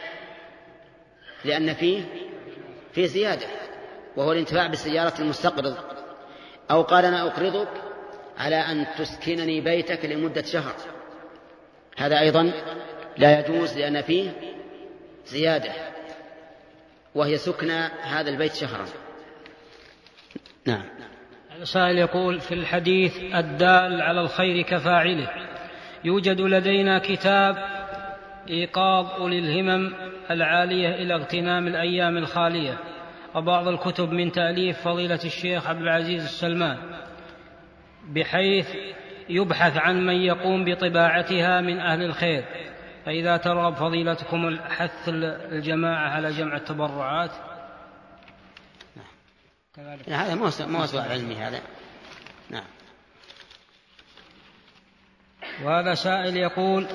لأن فيه زيادة، وهو الانتفاع بالسيارة المستقرض. أو قال: أنا أقرضك على أن تسكنني بيتك لمدة شهر، هذا أيضا لا يجوز، لأن فيه زيادة، وهي سكنى هذا البيت شهرا. نعم. السائل يقول: في الحديث الدال على الخير كفاعله، يوجد لدينا كتاب إيقاظ أولي الهمم العالية إلى اغتنام الأيام الخالية، وبعض الكتب من تأليف فضيلة الشيخ عبد العزيز السلمان، بحيث يبحث عن من يقوم بطباعتها من أهل الخير، فإذا ترغب فضيلتكم حث الجماعة على جمع التبرعات. هذا موسوعة علمي هذا. نعم. وهذا سائل يقول: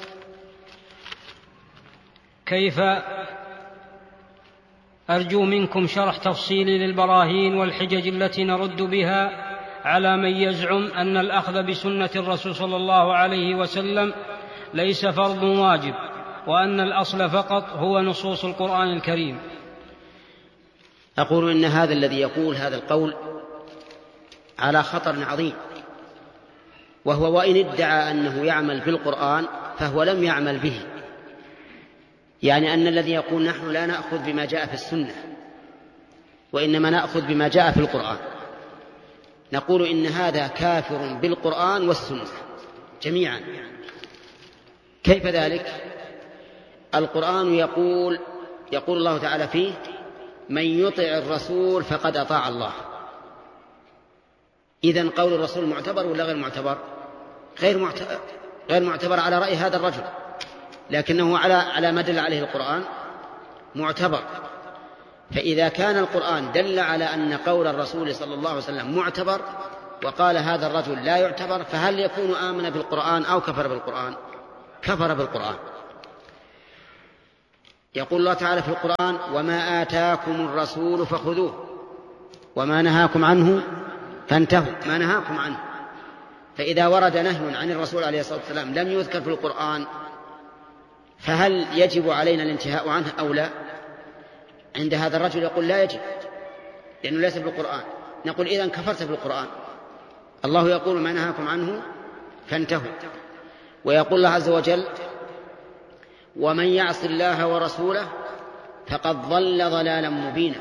كيف أرجو منكم شرح تفصيلي للبراهين والحجج التي نرد بها على من يزعم أن الأخذ بسنة الرسول صلى الله عليه وسلم ليس فرض واجب، وأن الأصل فقط هو نصوص القرآن الكريم. أقول إن هذا الذي يقول هذا القول على خطر عظيم، وهو وإن ادعى أنه يعمل بالقرآن فهو لم يعمل به. يعني أن الذي يقول نحن لا نأخذ بما جاء في السنة وإنما نأخذ بما جاء في القرآن، نقول إن هذا كافر بالقرآن والسنة جميعا. كيف ذلك؟ القرآن يقول الله تعالى فيه: من يطع الرسول فقد أطاع الله. إذن قول الرسول معتبر ولا غير معتبر؟ غير معتبر على رأي هذا الرجل، لكنه على ما دل عليه القرآن معتبر. فإذا كان القرآن دل على أن قول الرسول صلى الله عليه وسلم معتبر، وقال هذا الرجل لا يعتبر، فهل يكون آمن بالقرآن أو كفر بالقرآن؟ كفر بالقرآن. يقول الله تعالى في القرآن: وما آتاكم الرسول فخذوه وما نهاكم عنه فانتهوا. ما نهاكم عنه، فإذا ورد نهي عن الرسول عليه الصلاة والسلام لم يذكر في القرآن، فهل يجب علينا الانتهاء عنه أو لا؟ عند هذا الرجل يقول لا يجب، لأنه ليس بالقرآن. نقول إذن كفرت بالقرآن. الله يقول: ما نهاكم عنه فانتهوا. ويقول الله عز وجل: ومن يعص الله ورسوله فقد ضل ضلالا مبينا.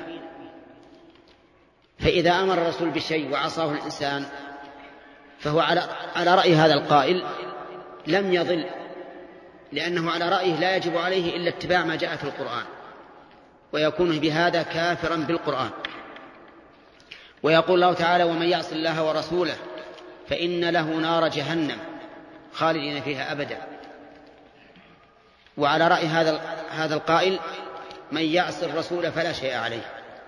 فإذا أمر الرسول بشيء وعصاه الإنسان فهو على رأي هذا القائل لم يضل، لأنه على رأيه لا يجب عليه إلا اتباع ما جاء في القرآن، ويكون بهذا كافرا بالقرآن. ويقول الله تعالى: ومن يعص الله ورسوله فإن له نار جهنم خالدين فيها أبدا. وعلى رأي هذا القائل من يعص الرسول فلا شيء عليه،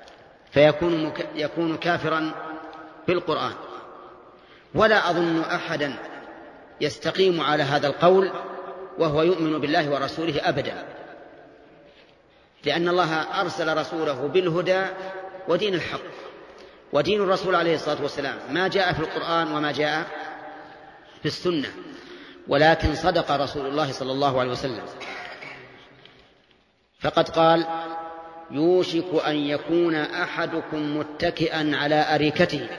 فيكون كافرا بالقرآن. ولا أظن أحدا يستقيم على هذا القول وهو يؤمن بالله ورسوله أبدا، لأن الله أرسل رسوله بالهدى ودين الحق، ودين الرسول عليه الصلاة والسلام ما جاء في القرآن وما جاء في السنة. ولكن صدق رسول الله صلى الله عليه وسلم، فقد قال: يوشك أن يكون أحدكم متكئا على أريكته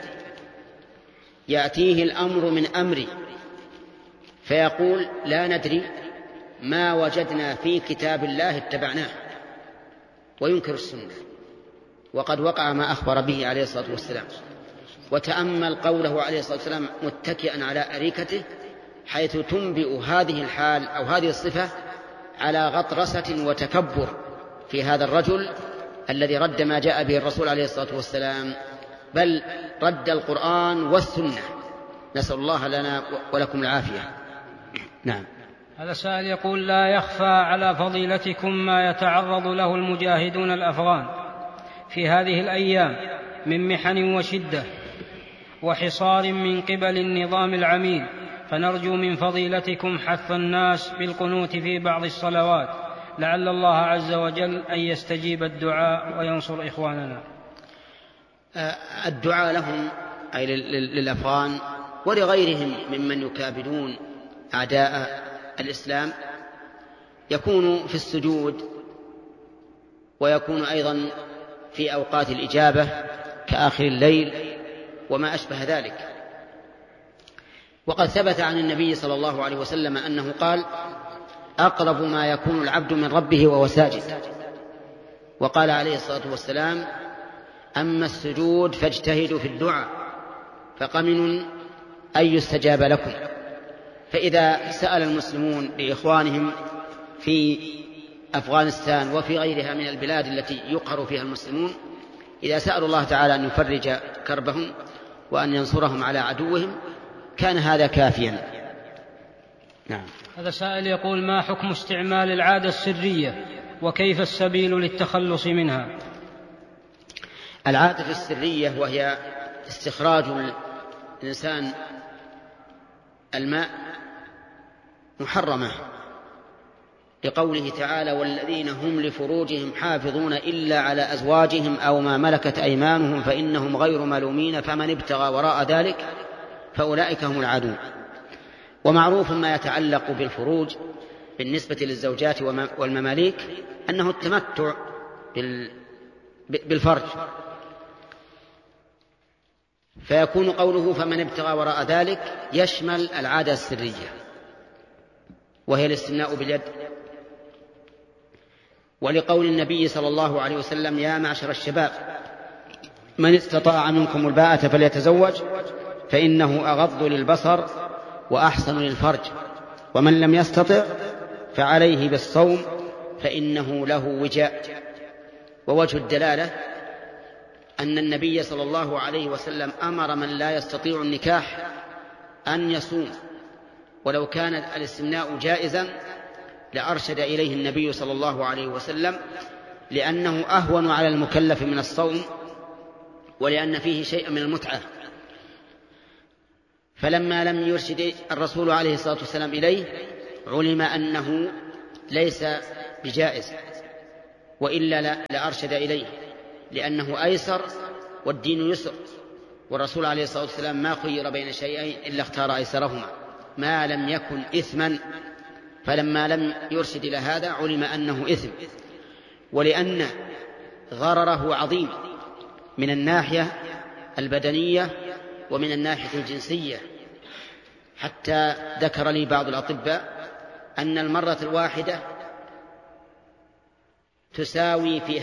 يأتيه الأمر من أمري فيقول: لا ندري ما وجدنا في كتاب الله اتبعناه، وينكر السنة، وقد وقع ما أخبر به عليه الصلاة والسلام. وتأمل قوله عليه الصلاة والسلام متكئا على أريكته، حيث تنبئ هذه الحال أو هذه الصفة على غطرسة وتكبر في هذا الرجل الذي رد ما جاء به الرسول عليه الصلاة والسلام، بل رد القرآن والسنة. نسأل الله لنا ولكم العافية. نعم. هذا سائل يقول: لا يخفى على فضيلتكم ما يتعرض له المجاهدون الأفغان في هذه الأيام من محن وشدة وحصار من قبل النظام العميل، فنرجو من فضيلتكم حث الناس بالقنوت في بعض الصلوات، لعل الله عز وجل أن يستجيب الدعاء وينصر إخواننا. الدعاء لهم أي للأفغان ولغيرهم ممن يكابدون أعداء الإسلام يكون في السجود، ويكون أيضا في أوقات الإجابة كآخر الليل وما أشبه ذلك. وقد ثبت عن النبي صلى الله عليه وسلم أنه قال: أقرب ما يكون العبد من ربه وهو ساجد. وقال عليه الصلاة والسلام: أما السجود فاجتهدوا في الدعاء فقمن أن يستجاب لكم. فإذا سأل المسلمون لإخوانهم في أفغانستان وفي غيرها من البلاد التي يقهر فيها المسلمون، إذا سألوا الله تعالى أن يفرج كربهم وأن ينصرهم على عدوهم كان هذا كافيا. نعم. هذا سائل يقول: ما حكم استعمال العادة السرية وكيف السبيل للتخلص منها؟ العادة السرية وهي استخراج الإنسان الماء محرمة، لقوله تعالى: والذين هم لفروجهم حافظون إلا على أزواجهم أو ما ملكت أيمانهم فإنهم غير ملومين فمن ابتغى وراء ذلك فأولئك هم العادون. ومعروف ما يتعلق بالفروج بالنسبة للزوجات والمماليك أنه التمتع بالفرج، فيكون قوله فمن ابتغى وراء ذلك يشمل العادة السرية وهي الاستمناء باليد. ولقول النبي صلى الله عليه وسلم: يا معشر الشباب من استطاع منكم الباءة فليتزوج فإنه أغض للبصر وأحسن للفرج، ومن لم يستطع فعليه بالصوم فإنه له وجاء. ووجه الدلالة أن النبي صلى الله عليه وسلم أمر من لا يستطيع النكاح أن يصوم، ولو كان الاستمناء جائزا لأرشد إليه النبي صلى الله عليه وسلم، لأنه أهون على المكلف من الصوم ولأن فيه شيء من المتعة. فلما لم يرشد الرسول عليه الصلاة والسلام إليه علم أنه ليس بجائز، وإلا لأرشد إليه، لأنه أيسر والدين يسر، والرسول عليه الصلاة والسلام ما خير بين شيئين إلا اختار أيسرهما ما لم يكن إثما. فلما لم يرشد إلى هذا علم أنه إثم، ولأن غرره عظيم من الناحية البدنية ومن الناحية الجنسية، حتى ذكر لي بعض الأطباء أن المرة الواحدة تساوي في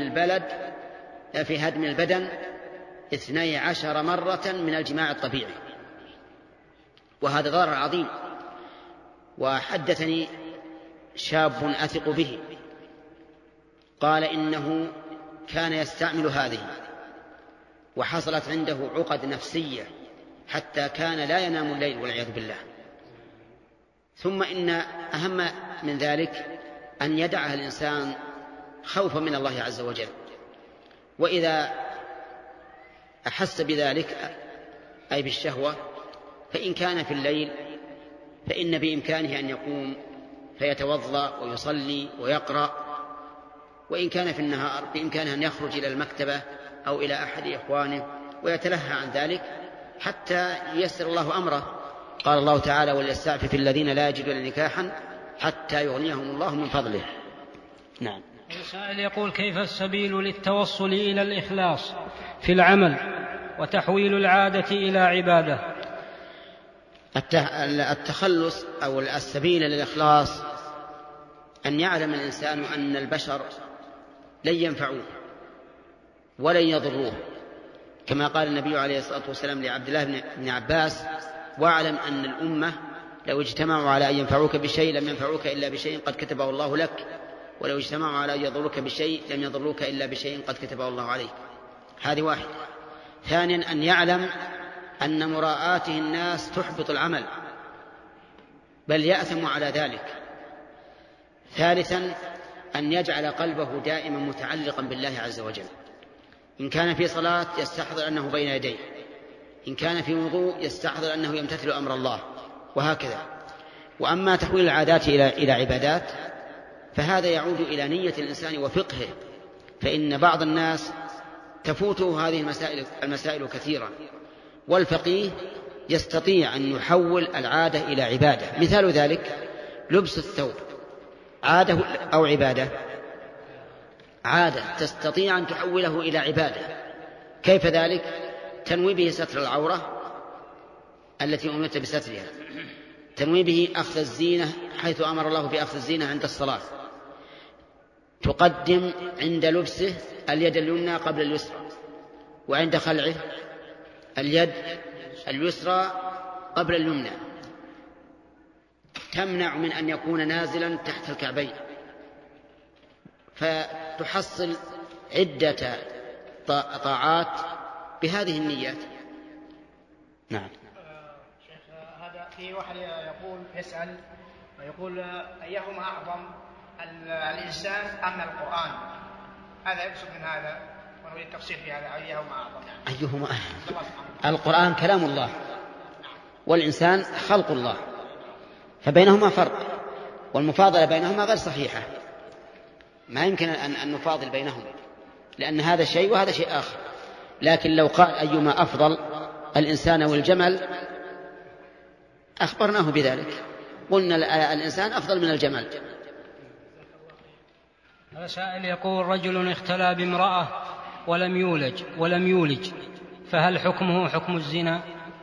هدم البدن 12 مرة من الجماع الطبيعي، وهذا ضرر عظيم. وحدثني شاب أثق به قال إنه كان يستعمل هذه وحصلت عنده عقد نفسية حتى كان لا ينام الليل والعياذ بالله. ثم إن أهم من ذلك أن يدعها الإنسان خوفا من الله عز وجل، وإذا أحس بذلك أي بالشهوة فإن كان في الليل فإن بإمكانه أن يقوم فيتوضأ ويصلي ويقرأ، وإن كان في النهار بإمكانه أن يخرج إلى المكتبة أو إلى أحد إخوانه ويتلهى عن ذلك حتى ييسر الله أمره. قال الله تعالى: وليستعفف الذين لا يجدون نكاحا حتى يغنيهم الله من فضله. نعم. السائل يقول: كيف السبيل للتوصل إلى الإخلاص في العمل وتحويل العادة إلى عبادة؟ التخلص أو السبيل للإخلاص أن يعلم الإنسان أن البشر لن ينفعوه ولن يضروه، كما قال النبي عليه الصلاة والسلام لعبد الله بن عباس: واعلم أن الأمة لو اجتمعوا على أن ينفعوك بشيء لم ينفعوك إلا بشيء قد كتبه الله لك، ولو اجتمعوا على أن يضروك بشيء لم يضروك إلا بشيء قد كتبه الله عليك. هذه واحدة. ثانيا أن يعلم أن مراءاته الناس تحبط العمل بل يأثم على ذلك. ثالثا أن يجعل قلبه دائما متعلقا بالله عز وجل، إن كان في صلاة يستحضر أنه بين يديه، إن كان في وضوء يستحضر أنه يمتثل أمر الله، وهكذا. وأما تحويل العادات إلى عبادات فهذا يعود إلى نية الإنسان وفقهه، فإن بعض الناس تفوته هذه المسائل كثيرا، والفقيه يستطيع أن يحول العادة إلى عبادة. مثال ذلك لبس الثوب، عادة أو عبادة؟ عادة، تستطيع أن تحوله إلى عبادة. كيف ذلك؟ تنوي به ستر العورة التي أمرت بسترها، تنوي به أخذ الزينة حيث أمر الله بأخذ الزينة عند الصلاة، تقدم عند لبسه اليد اليمنى قبل اليسرى، وعند خلعه اليد اليسرى قبل اليمنى، تمنع من أن يكون نازلا تحت الكعبين، فتحصل عدة طاعات بهذه النيات. نعم. شيخ، هذا في واحد يسأل ويقول: أيهما أعظم، الإنسان أم القرآن؟ هذا يقصد من هذا ونريد التفصيل في هذا. أيهما أعظم؟ أيهما القرآن كلام الله والإنسان خلق الله، فبينهما فرق، والمفاضلة بينهما غير صحيحة، ما يمكن أن نفاضل بينهما، لأن هذا شيء وهذا شيء آخر. لكن لو قال أيما أفضل، الإنسان والجمل، أخبرناه بذلك، قلنا الإنسان أفضل من الجمل. هذا سائل يقول: رجل اختلى بامرأة ولم يولج فهل حكمه حكم الزنا؟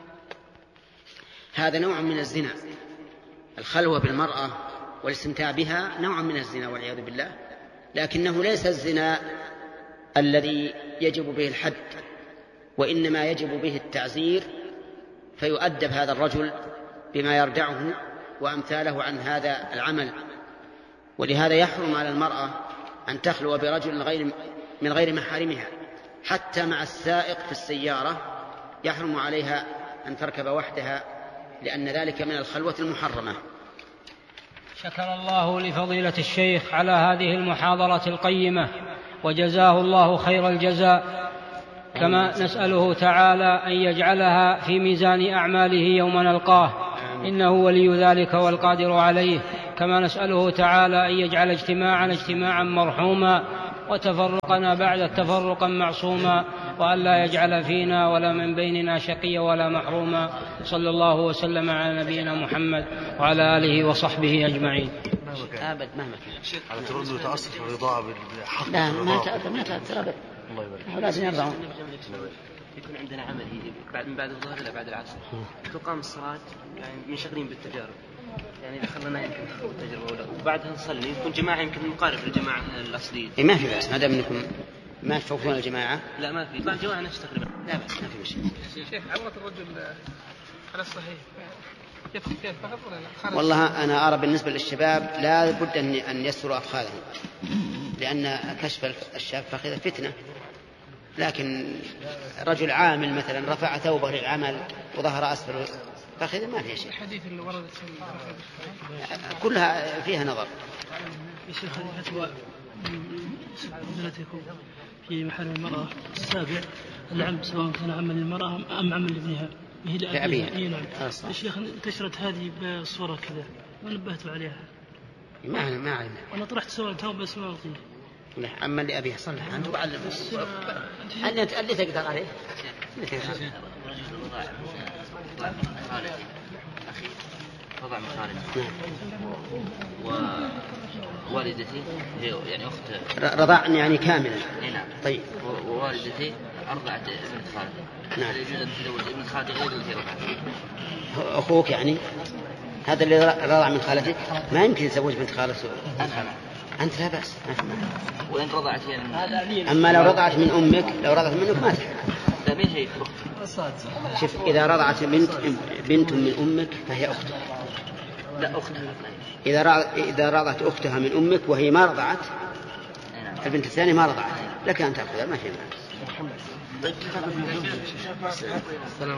هذا نوع من الزنا، الخلوة بالمرأة والاستمتاع بها نوع من الزنا والعياذ بالله، لكنه ليس الزنا الذي يجب به الحد، وإنما يجب به التعزير، فيؤدب هذا الرجل بما يردعه وأمثاله عن هذا العمل. ولهذا يحرم على المرأة أن تخلو برجل من غير محارمها، حتى مع السائق في السيارة يحرم عليها أن تركب وحدها، لأن ذلك من الخلوة المحرمة. شكر الله لفضيلة الشيخ على هذه المحاضرة القيمة، وجزاه الله خير الجزاء، كما نسأله تعالى أن يجعلها في ميزان أعماله يوم نلقاه، إنه ولي ذلك والقادر عليه. كما نسأله تعالى أن يجعل اجتماعنا اجتماعا مرحوما وتفرقنا بعد تفرقا معصوما، وأن لا يجعل فينا ولا من بيننا شقيا ولا محروما. صلى الله وسلم على نبينا محمد وعلى آله وصحبه أجمعين. أبد مهما كان. على ترد وتأثر في الرضاعة بالحق. لا ما تأثر أبد. الله يبارك. لازم يرضعون. يكون عندنا عمل من بعد الظهر إلى بعد العصر، تقام الصلاة يعني منشغلين بالتجارب، يعني دخلنا يمكن التجربة الأولى وبعدها نصلي، يكون جماعة يمكن مقارب للجماعة الأصلية. ما في بأس ما دام أنكم ما تفوتون الجماعة. لا ما في، بعض جماعة نفس تقريبا. لا بأس ما في مشكلة. شيخ عورة الرجل على الصحيح كيف فقط ولا لا؟ والله أنا أرى بالنسبة للشباب لا بد أن يستروا أفخاذهم، لأن كشف الشاب فخذ فتنة. لكن رجل عامل مثلا رفع ثوبه للعمل وظهر أسفل فخذ ما فيها شيء. الحديث اللي وردت كلها فيها نظر. يا شيخ هذه فتوى نزلتكم في محل المرأة السابع العم سواء كان عمل للمرأة أم عمل لابنها لأبيها. نعم. يا شيخ انتشرت هذه بصورة كذا ونبهت عليها. ما علمنا. وأنا طرحت سؤال توب بس ما أعطيه. لا عمل لأبيها صلح أنت وعلم. اللي تقدر عليه. وضع من خالتي ووالدتي هي يعني أخت رضاع يعني كاملا. نعم. طيب. ووالدتي أرضعت ابنة خالتي. نعم. يجوز أن تزوج ابنة خالتي غير التي رضعت. أخوك يعني هذا اللي رضع من خالتك ما يمكن يتزوج بنت خالته. أنت لا بأس. وإن رضعت يعني. أما لو رضعت من أمك ما تحب. لا مين هي شوف إذا رضعت بنت من أمك فهي أختك. لا أختها. إذا رضعت أختها من أمك وهي ما رضعت البنت الثانية ما رضعت لك أن تأخذها ما في مانع. السلام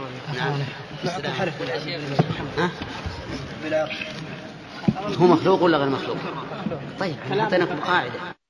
عليكم. هو مخلوق ولا غير مخلوق؟ طيب أعطيناكم قاعدة.